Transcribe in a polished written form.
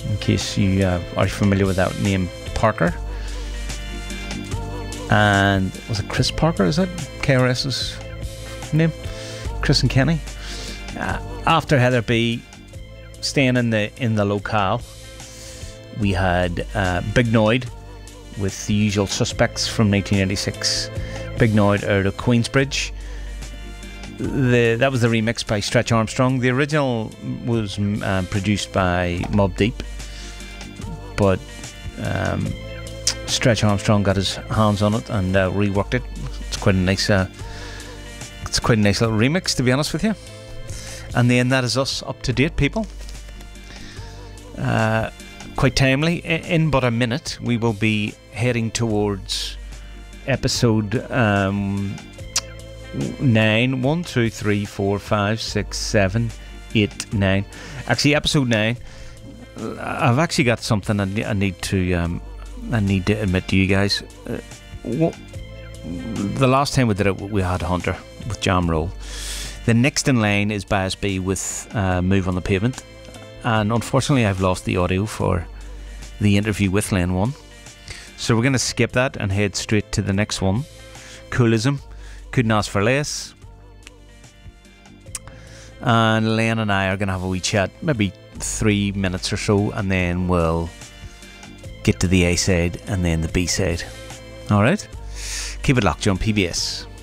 in case you are familiar with that name, Parker. And was it Chris Parker? Is that KRS's name? Chris and Kenny. After Heather B staying in the locale, we had Big Noid with The Usual Suspects from 1986. Big Noid out of Queensbridge. That was the remix by Stretch Armstrong. The original was produced by Mobb Deep, but Stretch Armstrong got his hands on it and reworked it. It's quite a nice little remix, to be honest with you. And then that is us up to date, people. Quite timely. In but a minute, we will be heading towards episode 9. 1, 2, 3, 4, 5, 6, 7, 8, 9. Actually, episode 9. I've actually got something I need to admit to you guys. The last time we did it, we had Hunter with Jam Roll. The next in line is Bias B with Move on the Pavement. And unfortunately, I've lost the audio for the interview with Lane 1. So we're going to skip that and head straight to the next one. Coolism. Couldn't ask for less. And Lane and I are going to have a wee chat, maybe 3 minutes or so, and then we'll get to the A side and then the B side. Alright? Keep it locked on PBS.